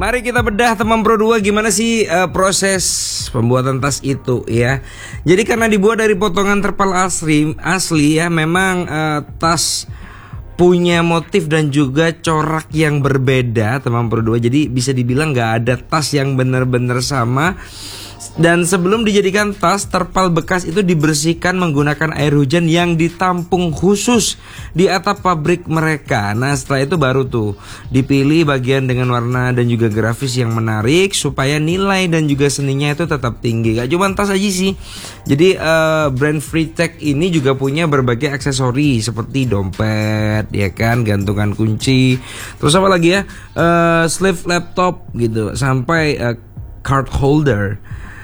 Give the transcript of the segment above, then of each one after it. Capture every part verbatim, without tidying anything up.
Mari kita bedah teman Pro dua gimana sih uh, proses pembuatan tas itu ya. Jadi karena dibuat dari potongan terpal asli, asli ya, memang uh, tas punya motif dan juga corak yang berbeda teman Pro dua. Jadi bisa dibilang nggak ada tas yang benar-benar sama. Dan sebelum dijadikan tas, terpal bekas itu dibersihkan menggunakan air hujan yang ditampung khusus di atap pabrik mereka. Nah setelah itu baru tuh dipilih bagian dengan warna dan juga grafis yang menarik supaya nilai dan juga seninya itu tetap tinggi. Gak cuma tas aja sih. Jadi uh, brand Freetech ini juga punya berbagai aksesori seperti dompet, ya kan, gantungan kunci, terus apa lagi ya, uh, sleeve laptop gitu, sampai uh, card holder.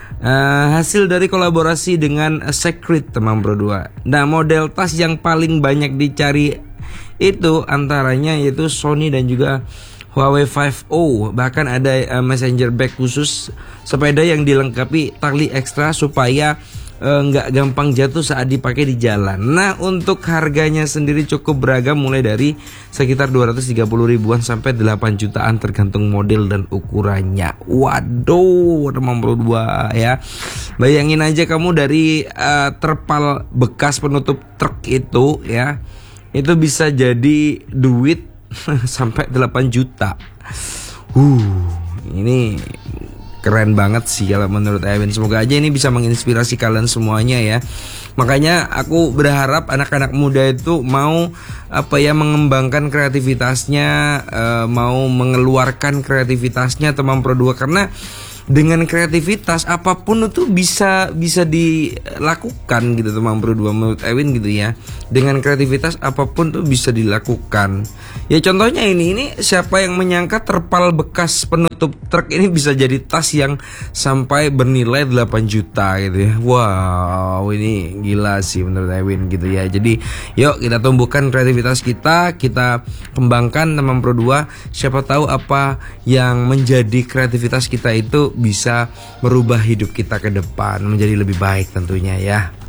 Uh, hasil dari kolaborasi dengan Secret teman Pro dua. Nah model tas yang paling banyak dicari itu antaranya yaitu Sony dan juga Huawei lima O. Bahkan ada uh, messenger bag khusus sepeda yang dilengkapi tali ekstra supaya nggak uh, gampang jatuh saat dipakai di jalan. Nah untuk harganya sendiri cukup beragam, mulai dari sekitar dua ratus tiga puluh ribuan sampai delapan jutaan tergantung model dan ukurannya. Waduh teman Pro dua ya. Bayangin aja kamu dari uh, terpal bekas penutup truk itu ya, itu bisa jadi duit sampai delapan juta. Uh, ini keren banget sih kalau menurut Ewin. Semoga aja ini bisa menginspirasi kalian semuanya ya. Makanya aku berharap anak-anak muda itu mau apa ya mengembangkan kreativitasnya, uh, mau mengeluarkan kreativitasnya teman Pro dua, karena dengan kreativitas apapun itu bisa bisa dilakukan gitu teman Pro dua menurut Ewin gitu ya. Dengan kreativitas apapun tuh bisa dilakukan. Ya contohnya ini ini siapa yang menyangka terpal bekas penutup truk ini bisa jadi tas yang sampai bernilai delapan juta gitu ya. Wow, ini gila sih menurut Ewin gitu ya. Jadi yuk kita tumbuhkan kreativitas kita, kita kembangkan teman Pro dua. Siapa tahu apa yang menjadi kreativitas kita itu bisa merubah hidup kita ke depan menjadi lebih baik tentunya ya.